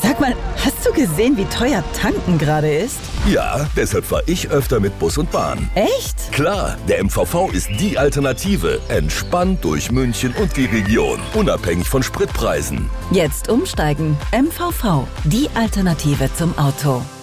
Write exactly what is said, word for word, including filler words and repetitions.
Sag mal, hast du gesehen, wie teuer tanken gerade ist? Ja, deshalb fahre ich öfter mit Bus und Bahn. Echt? Klar, der M V V ist die Alternative. Entspannt durch München und die Region. Unabhängig von Spritpreisen. Jetzt umsteigen. M V V, die Alternative zum Auto.